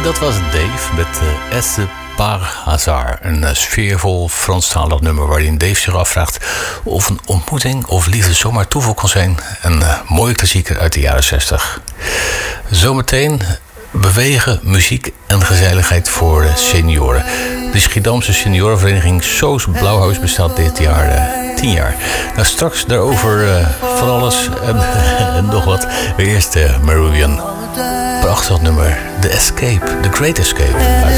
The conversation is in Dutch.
Dat was Dave met Esse par hasard. Een sfeervol Franstalig nummer waarin Dave zich afvraagt of een ontmoeting of liefde zomaar toeval kan zijn. Een mooie klassieker uit de jaren 60. Zometeen bewegen, muziek en gezelligheid voor de senioren. De Schiedamse seniorenvereniging Soos Blauwhuis bestaat dit jaar 10 jaar. Nou, straks daarover van alles en nog wat. Eerst Marillion. Prachtig nummer, The Escape, The Great Escape.